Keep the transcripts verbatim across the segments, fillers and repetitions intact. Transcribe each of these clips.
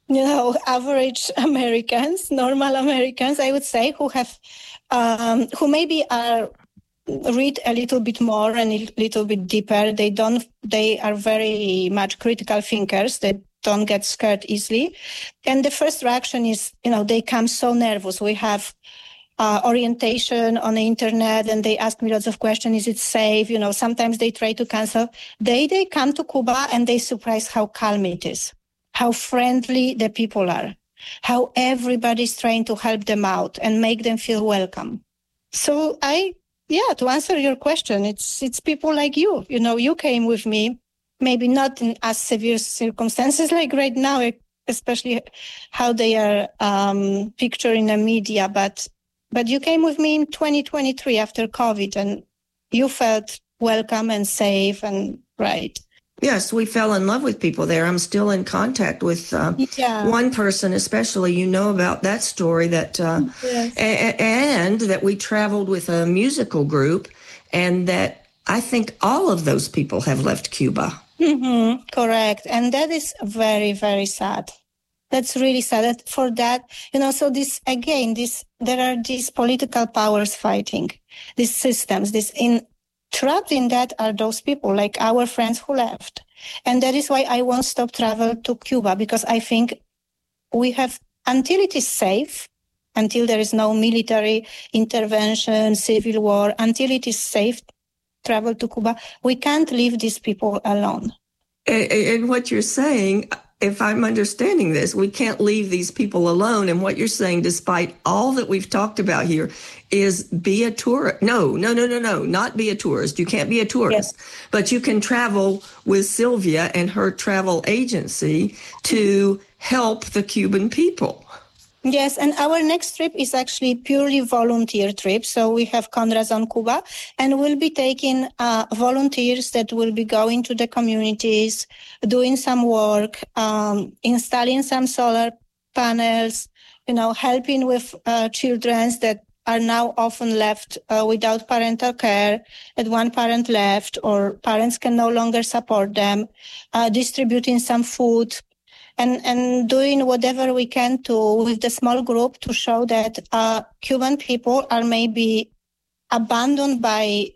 you know, average Americans, normal Americans, I would say, who have, um, who maybe are read a little bit more and a little bit deeper. They don't, they are very much critical thinkers. They don't get scared easily. And the first reaction is, you know, they come so nervous. We have uh, orientation on the internet and they ask me lots of questions. Is it safe? You know, sometimes they try to cancel. They, they come to Cuba and they surprise how calm it is, how friendly the people are, how everybody's trying to help them out and make them feel welcome. So I, Yeah, to answer your question, it's it's people like you. You know, you came with me, maybe not in as severe circumstances like right now, especially how they are um, pictured in the media. But but you came with me in twenty twenty-three after COVID, and you felt welcome and safe and right. Yes, we fell in love with people there. I'm still in contact with uh, yeah. one person, especially. You know about that story that, uh, yes. a- and that we traveled with a musical group, and that I think all of those people have left Cuba. Mm-hmm, correct, and that is very, very sad. That's really sad. That for that, you know. So this again, this there are these political powers fighting, these systems, this in. Trapped in that are those people, like our friends who left. And that is why I won't stop travel to Cuba, because I think we have, until it is safe, until there is no military intervention, civil war, until it is safe, travel to Cuba, we can't leave these people alone. And, and what you're saying, if I'm understanding this, we can't leave these people alone. And what you're saying, despite all that we've talked about here, is be a tourist. No, no, no, no, no, not be a tourist. You can't be a tourist, yes. But you can travel with Sylvia and her travel agency to help the Cuban people. Yes, and our next trip is actually purely volunteer trip. So we have Con Razón Cuba, and we'll be taking uh, volunteers that will be going to the communities, doing some work, um, installing some solar panels, you know, helping with uh, children that are now often left uh, without parental care, that one parent left or parents can no longer support them, uh, distributing some food, And, and doing whatever we can to with the small group to show that uh, Cuban people are maybe abandoned by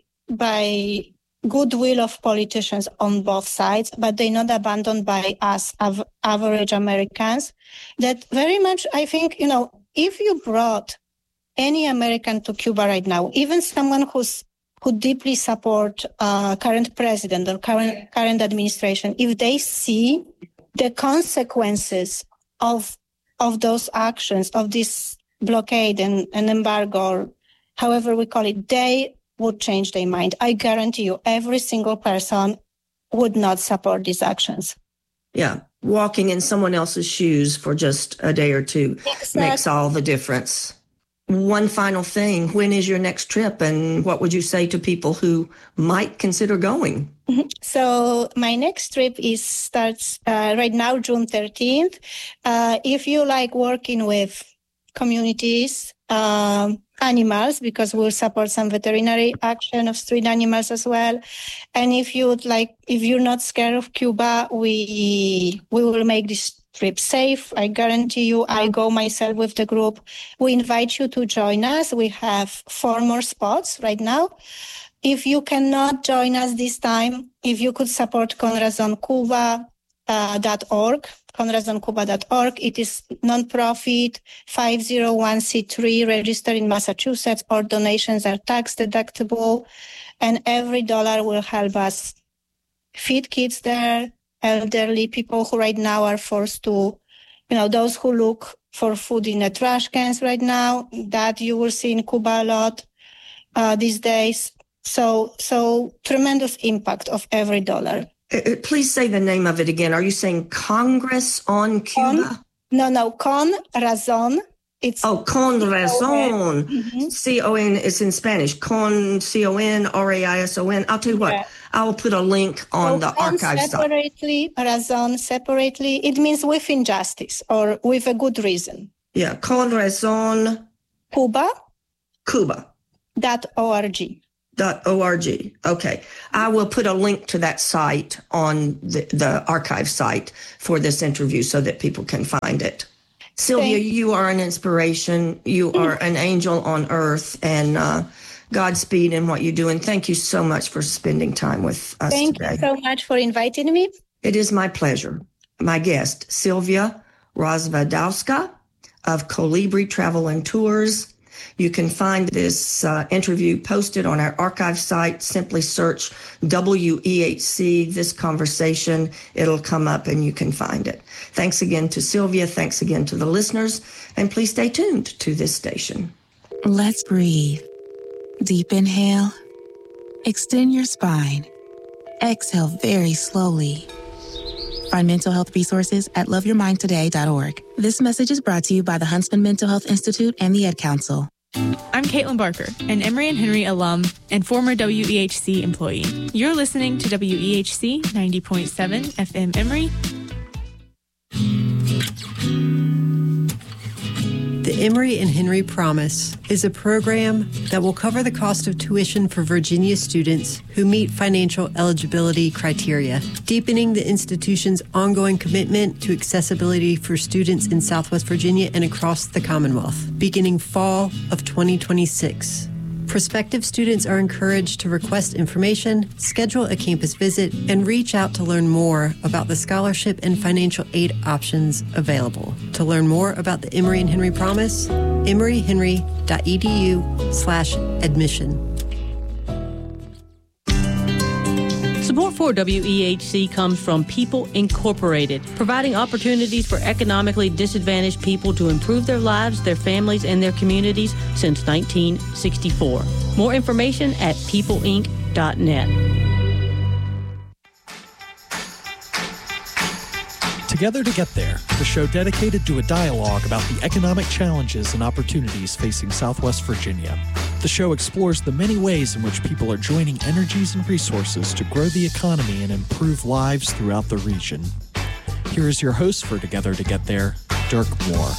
by goodwill of politicians on both sides, but they're not abandoned by us, av- average Americans. That very much, I think, you know, if you brought any American to Cuba right now, even someone who's who deeply support uh, current president or current current administration, if they see the consequences of of those actions, of this blockade and, and embargo, or however we call it, they would change their mind. I guarantee you, every single person would not support these actions. Yeah, walking in someone else's shoes for just a day or two exactly. makes all the difference. One final thing, when is your next trip, and what would you say to people who might consider going? So my next trip is starts uh, right now, June thirteenth. Uh, if you like working with communities, um, animals, because we'll support some veterinary action of street animals as well. And if you would like, if you're not scared of Cuba, we we will make this trip safe. I guarantee you, I go myself with the group. We invite you to join us. We have four more spots right now. If you cannot join us this time, if you could support con razon cuba dot org, con razon cuba dot org. It is non-profit, five oh one c three, registered in Massachusetts. Our donations are tax deductible, and every dollar will help us feed kids there, elderly people who right now are forced to, you know, those who look for food in the trash cans right now, that you will see in Cuba a lot uh, these days. So, so tremendous impact of every dollar. Uh, please say the name of it again. Are you saying Congress on Cuba? Con, no, no, Con Razón. It's oh, Con Razón. Mm-hmm. C O N, it's in Spanish. Con, C O N, R A I S O N. I'll tell you what, yeah. I will put a link on so the archive site. Separately, Razón separately, it means with injustice or with a good reason. Yeah, Con Razón. Cuba. Cuba. Dot org. Dot org. Okay. I will put a link to that site on the, the archive site for this interview so that people can find it. Sylvia, Thanks. You are an inspiration. You are an angel on earth, and uh, Godspeed in what you do. And thank you so much for spending time with us Thank today. Thank you so much for inviting me. It is my pleasure. My guest, Sylvia Rozwadowska of Colibri Travel and Tours. You can find this uh, interview posted on our archive site. Simply search W E H C, this conversation. It'll come up and you can find it. Thanks again to Sylvia. Thanks again to the listeners. And please stay tuned to this station. Let's breathe. Deep inhale. Extend your spine. Exhale very slowly. Find mental health resources at love your mind today dot org. This message is brought to you by the Huntsman Mental Health Institute and the Ed Council. I'm Caitlin Barker, an Emory and Henry alum and former W E H C employee. You're listening to W E H C ninety point seven F M Emory. The Emory and Henry Promise is a program that will cover the cost of tuition for Virginia students who meet financial eligibility criteria, deepening the institution's ongoing commitment to accessibility for students in Southwest Virginia and across the Commonwealth, beginning fall of twenty twenty-six. Prospective students are encouraged to request information, schedule a campus visit, and reach out to learn more about the scholarship and financial aid options available. To learn more about the Emory and Henry Promise, emory henry dot e d u slash admission. Support for W E H C comes from People Incorporated, providing opportunities for economically disadvantaged people to improve their lives, their families, and their communities since nineteen sixty-four. More information at people inc dot net. Together to Get There, the show dedicated to a dialogue about the economic challenges and opportunities facing Southwest Virginia. The show explores the many ways in which people are joining energies and resources to grow the economy and improve lives throughout the region. Here is your host for Together to Get There, Dirk Moore.